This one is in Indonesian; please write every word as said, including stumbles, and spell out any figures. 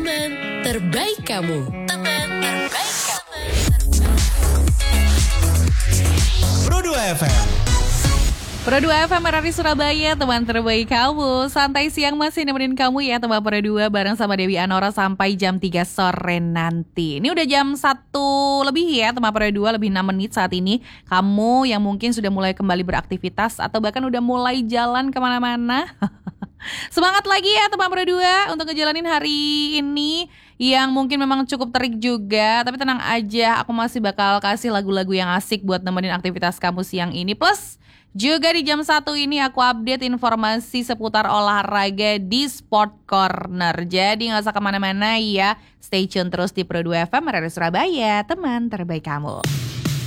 Teman terbaik kamu. Teman terbaik kamu. Pro dua F M. Pro dua F M R R I Surabaya, teman terbaik kamu. Santai siang masih nemenin kamu ya teman Pro dua bareng sama Dewi Anora sampai jam tiga sore nanti. Ini udah jam satu lebih ya teman Pro dua, lebih enam menit saat ini. Kamu yang mungkin sudah mulai kembali beraktivitas atau bahkan udah mulai jalan kemana-mana. Semangat lagi ya teman Pro dua untuk ngejalanin hari ini yang mungkin memang cukup terik juga. Tapi tenang aja, aku masih bakal kasih lagu-lagu yang asik buat nemenin aktivitas kamu siang ini. Plus juga di jam satu ini aku update informasi seputar olahraga di Sport Corner. Jadi gak usah kemana-mana ya, stay tune terus di Pro dua F M R R I Surabaya, teman terbaik kamu.